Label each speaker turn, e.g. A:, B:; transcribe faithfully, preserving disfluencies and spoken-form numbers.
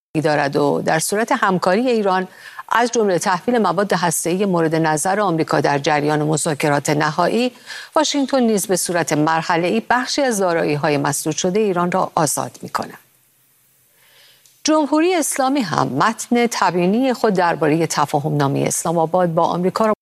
A: دارد و در صورت همکاری ایران از جمله تحویل مواد هسته‌ای مورد نظر آمریکا در جریان مذاکرات نهایی، واشنگتن نیز به صورت مرحله‌ای بخشی از دارایی‌های مسدود شده ایران را آزاد می‌کند. جمهوری اسلامی هم متن تبیینی خود درباره تفاهم‌نامه اسلام آباد با آمریکا را